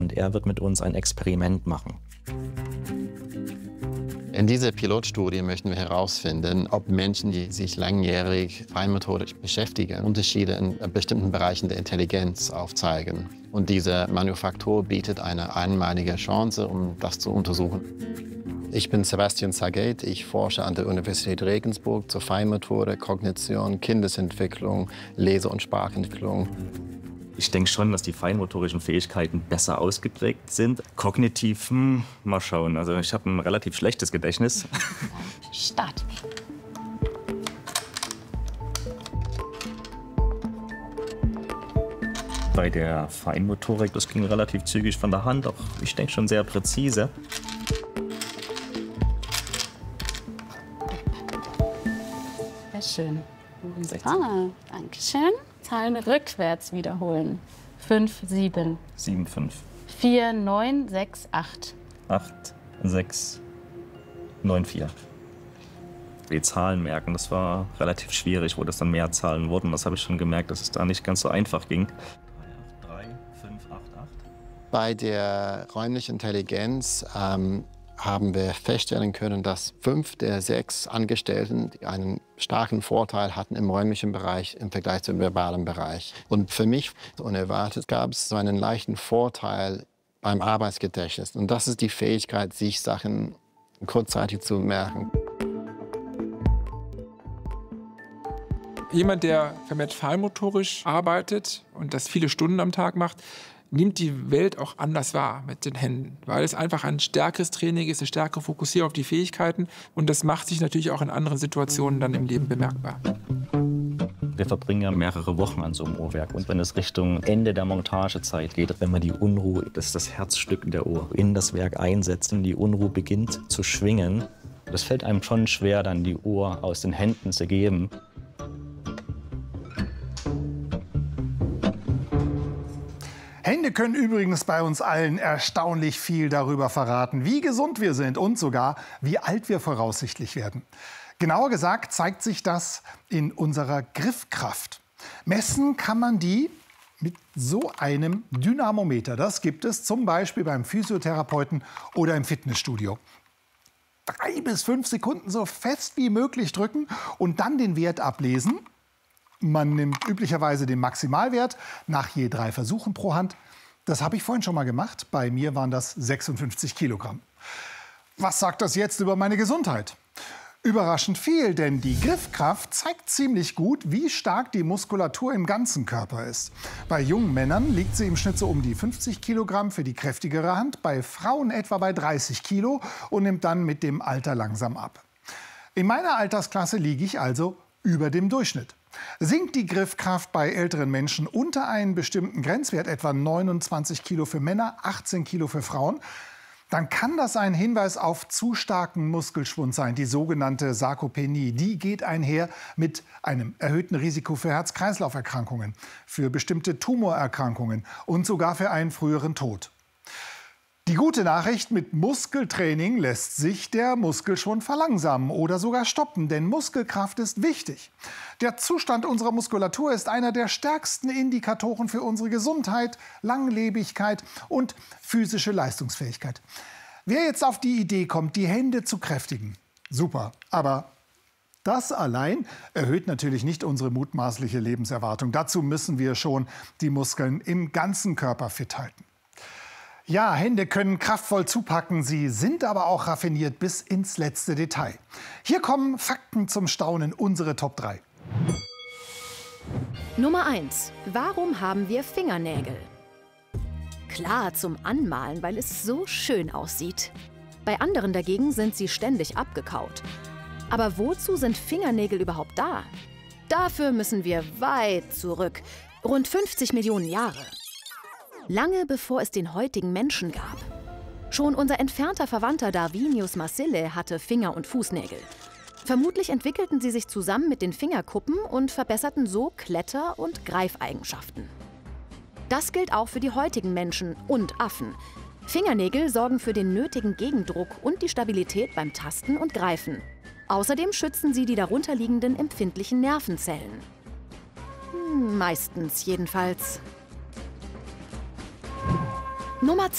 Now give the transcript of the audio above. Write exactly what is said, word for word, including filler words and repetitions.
Und er wird mit uns ein Experiment machen. In dieser Pilotstudie möchten wir herausfinden, ob Menschen, die sich langjährig feinmotorisch beschäftigen, Unterschiede in bestimmten Bereichen der Intelligenz aufzeigen. Und diese Manufaktur bietet eine einmalige Chance, um das zu untersuchen. Ich bin Sebastian Saget. Ich forsche an der Universität Regensburg zur Feinmotorik, Kognition, Kindesentwicklung, Lese- und Sprachentwicklung. Ich denke schon, dass die feinmotorischen Fähigkeiten besser ausgeprägt sind. Kognitiv, hm, mal schauen. Also ich habe ein relativ schlechtes Gedächtnis. Start. Bei der Feinmotorik, das ging relativ zügig von der Hand, auch ich denke schon sehr präzise. Sehr schön. Ah, danke schön. Zahlen rückwärts wiederholen. fünf, sieben. sieben, fünf. vier, neun, sechs, acht. acht, sechs, neun, vier. Die Zahlen merken, das war relativ schwierig, wo das dann mehr Zahlen wurden. Das habe ich schon gemerkt, dass es da nicht ganz so einfach ging. drei, fünf, acht, acht. Bei der räumlichen Intelligenz ähm, haben wir feststellen können, dass fünf der sechs Angestellten einen starken Vorteil hatten im räumlichen Bereich im Vergleich zum verbalen Bereich. Und für mich, unerwartet, gab es so einen leichten Vorteil beim Arbeitsgedächtnis. Und das ist die Fähigkeit, sich Sachen kurzzeitig zu merken. Jemand, der vermehrt feinmotorisch arbeitet und das viele Stunden am Tag macht, nimmt die Welt auch anders wahr mit den Händen, weil es einfach ein stärkeres Training ist, eine stärkere Fokussierung auf die Fähigkeiten. Und das macht sich natürlich auch in anderen Situationen dann im Leben bemerkbar. Wir verbringen ja mehrere Wochen an so einem Uhrwerk. Und wenn es Richtung Ende der Montagezeit geht, wenn man die Unruhe, das ist das Herzstück der Uhr, in das Werk einsetzt und die Unruhe beginnt zu schwingen, das fällt einem schon schwer, dann die Uhr aus den Händen zu geben. Hände können übrigens bei uns allen erstaunlich viel darüber verraten, wie gesund wir sind und sogar, wie alt wir voraussichtlich werden. Genauer gesagt zeigt sich das in unserer Griffkraft. Messen kann man die mit so einem Dynamometer. Das gibt es zum Beispiel beim Physiotherapeuten oder im Fitnessstudio. Drei bis fünf Sekunden so fest wie möglich drücken und dann den Wert ablesen. Man nimmt üblicherweise den Maximalwert nach je drei Versuchen pro Hand. Das habe ich vorhin schon mal gemacht. Bei mir waren das sechsundfünfzig Kilogramm. Was sagt das jetzt über meine Gesundheit? Überraschend viel, denn die Griffkraft zeigt ziemlich gut, wie stark die Muskulatur im ganzen Körper ist. Bei jungen Männern liegt sie im Schnitt so um die fünfzig Kilogramm für die kräftigere Hand, bei Frauen etwa bei dreißig Kilo und nimmt dann mit dem Alter langsam ab. In meiner Altersklasse liege ich also über dem Durchschnitt. Sinkt die Griffkraft bei älteren Menschen unter einen bestimmten Grenzwert, etwa neunundzwanzig Kilo für Männer, achtzehn Kilo für Frauen, dann kann das ein Hinweis auf zu starken Muskelschwund sein, die sogenannte Sarkopenie. Die geht einher mit einem erhöhten Risiko für Herz-Kreislauf-Erkrankungen, für bestimmte Tumorerkrankungen und sogar für einen früheren Tod. Die gute Nachricht, mit Muskeltraining lässt sich der Muskelschwund verlangsamen oder sogar stoppen, denn Muskelkraft ist wichtig. Der Zustand unserer Muskulatur ist einer der stärksten Indikatoren für unsere Gesundheit, Langlebigkeit und physische Leistungsfähigkeit. Wer jetzt auf die Idee kommt, die Hände zu kräftigen, super, aber das allein erhöht natürlich nicht unsere mutmaßliche Lebenserwartung. Dazu müssen wir schon die Muskeln im ganzen Körper fit halten. Ja, Hände können kraftvoll zupacken, sie sind aber auch raffiniert bis ins letzte Detail. Hier kommen Fakten zum Staunen, unsere Top drei. Nummer eins. Warum haben wir Fingernägel? Klar, zum Anmalen, weil es so schön aussieht. Bei anderen dagegen sind sie ständig abgekaut. Aber wozu sind Fingernägel überhaupt da? Dafür müssen wir weit zurück, rund fünfzig Millionen Jahre. Lange bevor es den heutigen Menschen gab. Schon unser entfernter Verwandter Darwinius marcille hatte Finger- und Fußnägel. Vermutlich entwickelten sie sich zusammen mit den Fingerkuppen und verbesserten so Kletter- und Greifeigenschaften. Das gilt auch für die heutigen Menschen und Affen. Fingernägel sorgen für den nötigen Gegendruck und die Stabilität beim Tasten und Greifen. Außerdem schützen sie die darunterliegenden empfindlichen Nervenzellen. Hm, meistens jedenfalls. Nummer